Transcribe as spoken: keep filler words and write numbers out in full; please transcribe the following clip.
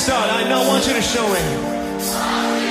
start. I now want you to show me.